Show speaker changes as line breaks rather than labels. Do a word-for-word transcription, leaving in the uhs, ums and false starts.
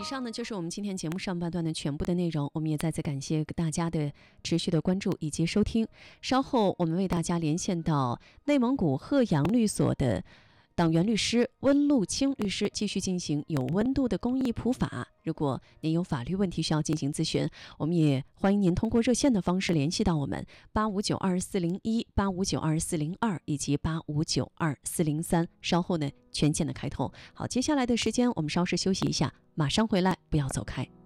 上呢就是我们今天节目上半段的全部的内容，我们也再次感谢大家的持续的关注以及收听。稍后我们为大家连线到内蒙古鹤阳律所的党员律师温路清律师，继续进行有温度的公益普法。如果您有法律问题需要进行咨询，我们也欢迎您通过热线的方式联系到我们八五九二四零一、八五九二四零二以及八五九二四零三。稍后呢全线的开通。好，接下来的时间我们稍事休息一下，马上回来，不要走开。